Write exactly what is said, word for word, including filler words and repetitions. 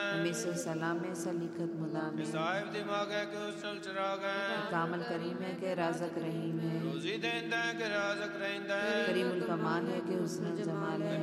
मिसल सलाम है सलीकत मुदाम है, साहिब दिमाग है कि उसल चिराग है, कामल करीम है कि राज़क रहीम है, रोजी देंदा है कि राज़क रहंदा है, करीमुल कमाल है कि हुस्नुल जमाल है,